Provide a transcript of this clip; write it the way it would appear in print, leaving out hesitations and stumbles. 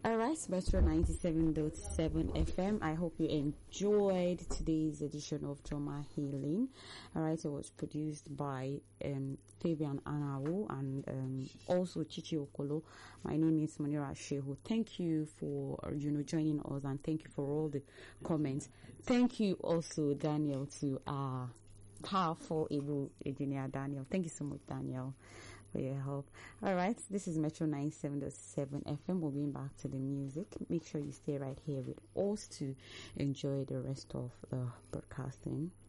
Alright, Metro 97.7 FM. I hope you enjoyed today's edition of Trauma Healing. Alright, it was produced by Fabian Anawu and also Chichi Okolo. My name is Munira Shehu. Thank you for joining us, and thank you for all the comments. Thank you also, Daniel, to our powerful, able engineer, Daniel. Thank you so much, Daniel, for your help. Alright, this is Metro 97.7 FM. We'll be back to the music. Make sure you stay right here with us to enjoy the rest of the broadcasting.